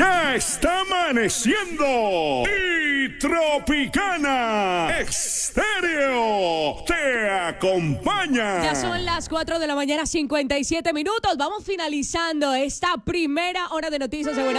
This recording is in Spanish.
Ya está amaneciendo y Tropicana Estéreo te acompaña. Ya son las 4 de la mañana, 57 minutos. Vamos finalizando esta primera hora de noticias de Buenas